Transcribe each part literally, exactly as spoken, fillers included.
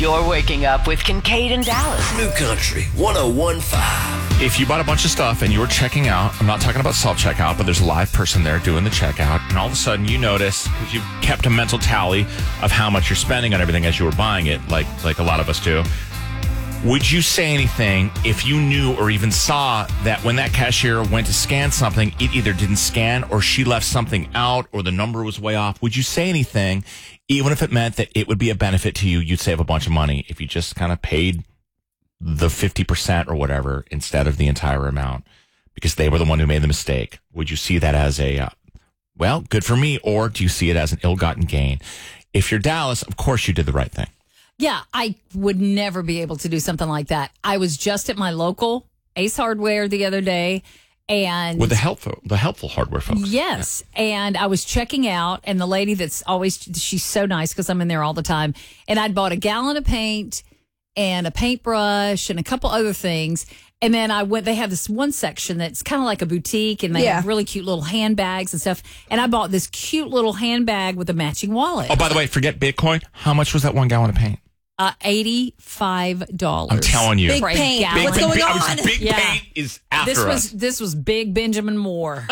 You're waking up with Kincaid and Dallas. New Country one oh one point five. If you bought a bunch of stuff and you were checking out, I'm not talking about self-checkout, but there's a live person there doing the checkout, and all of a sudden you notice, because you've kept a mental tally of how much you're spending on everything as you were buying it, like like a lot of us do. Would you say anything if you knew or even saw that when that cashier went to scan something, it either didn't scan or she left something out or the number was way off? Would you say anything, even if it meant that it would be a benefit to you, you'd save a bunch of money if you just kind of paid the fifty percent or whatever instead of the entire amount because they were the one who made the mistake? Would you see that as a, uh, well, good for me, or do you see it as an ill-gotten gain? If you're Dallas, of course you did the right thing. Yeah, I would never be able to do something like that. I was just at my local Ace Hardware the other day, and with the helpful, the helpful hardware folks. Yes, yeah. And I was checking out, and the lady that's always, she's so nice because I'm in there all the time, and I'd bought a gallon of paint and a paintbrush and a couple other things. And then I went, they have this one section that's kind of like a boutique, and they yeah. have really cute little handbags and stuff. And I bought this cute little handbag with a matching wallet. Oh, by the way, forget Bitcoin. How much was that one gallon of paint? Uh, eighty-five dollars. I'm telling you. Big paint. Big, What's going big, on? Was, big yeah. paint is after this us. Was, this was big Benjamin Moore.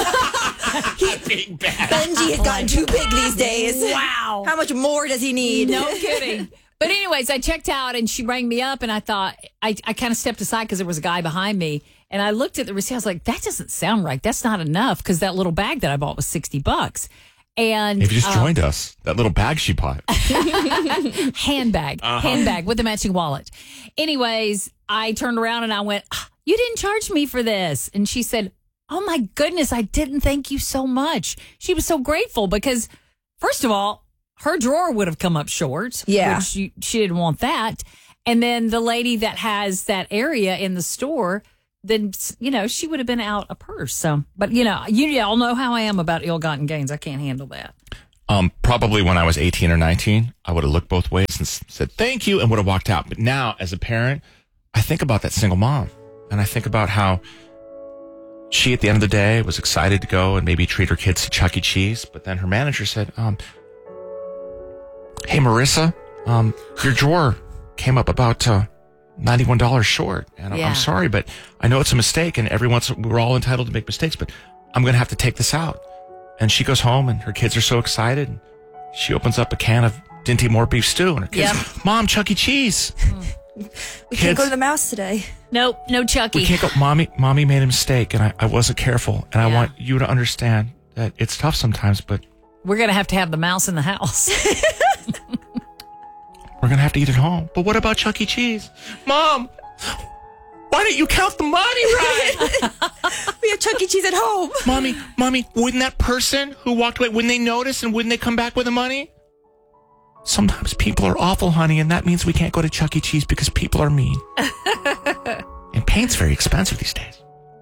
Big bad. Benji has gotten too big these days. Wow. How much more does he need? No kidding. But anyways, I checked out, and she rang me up, and I thought, I, I kind of stepped aside because there was a guy behind me, and I looked at the receipt. I was like, that doesn't sound right. That's not enough, because that little bag that I bought was sixty bucks. And if you just um, joined us, that little bag she bought. handbag, uh-huh. handbag with a matching wallet. Anyways, I turned around and I went, you didn't charge me for this. And she said, oh my goodness, I didn't thank you so much. She was so grateful because, first of all, her drawer would have come up short. Yeah. Which she, she didn't want that. And then the lady that has that area in the store, then, you know, she would have been out a purse. So, but, you know, you all know how I am about ill-gotten gains. I can't handle that. Um, probably when I was eighteen or nineteen, I would have looked both ways and said, thank you, and would have walked out. But now, as a parent, I think about that single mom. And I think about how she, at the end of the day, was excited to go and maybe treat her kids to Chuck E. Cheese. But then her manager said, um, hey, Marissa, um, your drawer came up about uh, ninety-one dollars short. And yeah. I'm sorry, but I know it's a mistake, and every once we're all entitled to make mistakes, but I'm going to have to take this out. And she goes home, and her kids are so excited. And she opens up a can of Dinty Moore beef stew, and her kids, yep. Mom, Chuck E. Cheese. We kids, can't go to the mouse today. Nope, no Chucky. We can't go. Mommy, mommy made a mistake, and I, I wasn't careful. And yeah. I want you to understand that it's tough sometimes, but we're going to have to have the mouse in the house. We're going to have to eat at home. But what about Chuck E. Cheese? Mom, why didn't you count the money right? We have Chuck E. Cheese at home. Mommy, Mommy, wouldn't that person who walked away, wouldn't they notice and wouldn't they come back with the money? Sometimes people are awful, honey, and that means we can't go to Chuck E. Cheese because people are mean. And paint's very expensive these days.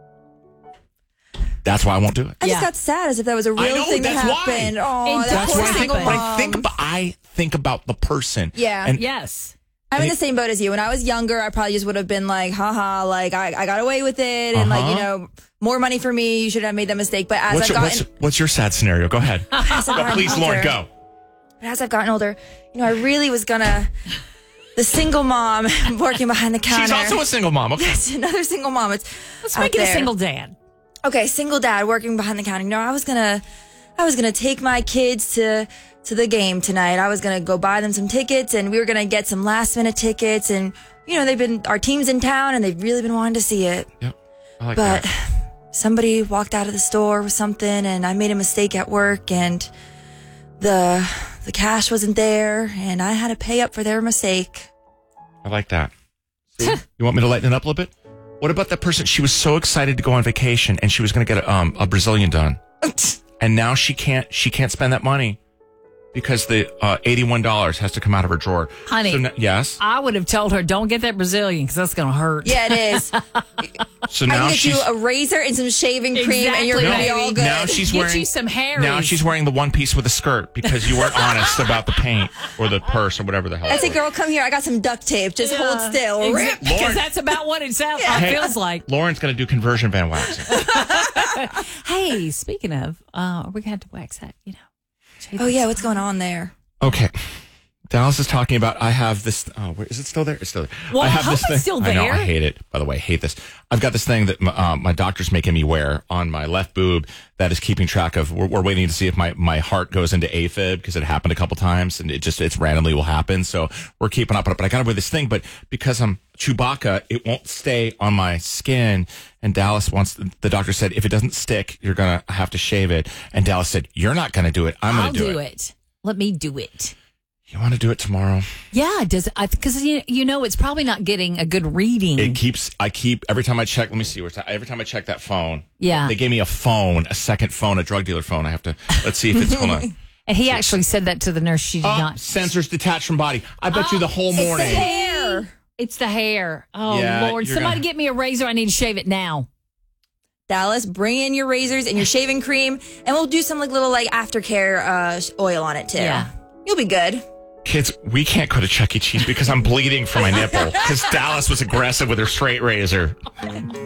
That's why I won't do it. I yeah. just got sad as if that was a real know, thing that that's happened. Why. Oh, that that's poor why I think, single but mom. I think about I think about the person. Yeah. And yes. I'm in the same boat as you. When I was younger, I probably just would have been like, haha, like, I, I got away with it. And, uh-huh. like, you know, more money for me. You should have made that mistake. But as what's I've your, gotten... What's, what's your sad scenario? Go ahead. Go, please, older, Lauren, go. As I've gotten older, you know, I really was going to... The single mom working behind the counter. She's also a single mom. Okay. Yes, another single mom. It's Let's make it there. a single dad. Okay, single dad working behind the counter. You know, I was going to... I was going to take my kids to... to the game tonight. I was going to go buy them some tickets, and we were going to get some last minute tickets. And, you know, they've been, our team's in town and they've really been wanting to see it. Yep. I like but that. Somebody walked out of the store with something, and I made a mistake at work, and the, the cash wasn't there, and I had to pay up for their mistake. I like that. See? You want me to lighten it up a little bit? What about that person? She was so excited to go on vacation, and she was going to get a, um, a Brazilian done. And now she can't, she can't spend that money. Because the uh, eighty-one dollars has to come out of her drawer. Honey, so now, yes? I would have told her, don't get that Brazilian because that's going to hurt. Yeah, it is. So now I can get she's, you a razor and some shaving cream, exactly, and you're going to be baby. all good. Now she's get wearing, you some Harry's. Now she's wearing the one piece with a skirt because you weren't honest about the paint or the purse or whatever the hell. I say, girl, come here. I got some duct tape. Just Yeah. hold still. Exa- Rip. Because that's about what it sounds Yeah. it Hey, feels like. Lauren's going to do conversion van waxing. Hey, speaking of, uh, are we going to have to wax that, you know? Oh, yeah. What's going on there? Okay. Dallas is talking about, I have this, oh, where, is it still there? It's still there. Well, I have how this is it thing. still I know, there? I hate it. By the way, I hate this. I've got this thing that my, uh, my doctor's making me wear on my left boob that is keeping track of, we're, we're waiting to see if my, my heart goes into AFib because it happened a couple times and it just, it's randomly will happen. So we're keeping up on it, but I got to wear this thing, but because I'm Chewbacca, it won't stay on my skin. And Dallas wants, the doctor said, if it doesn't stick, you're going to have to shave it. And Dallas said, you're not going to do it. I'm going I'll to do, do it. it. Let me do it. You want to do it tomorrow? Yeah, does I because you, you know it's probably not getting a good reading. It keeps, I keep, every time I check, let me see, where's that, every time I check that phone. Yeah. They gave me a phone, a second phone, a drug dealer phone. I have to, let's see if it's, hold on. And he actually said that to the nurse. She did Oh, not. sensors detached from body. I bet you the whole morning. It's the hair. It's the hair. Oh, Yeah, Lord. you're Somebody gonna- get me a razor. I need to shave it now. Dallas, bring in your razors and your shaving cream, and we'll do some like little like aftercare uh, oil on it too. Yeah. You'll be good. Kids, we can't go to Chuck E. Cheese because I'm bleeding from my nipple because Dallas was aggressive with her straight razor.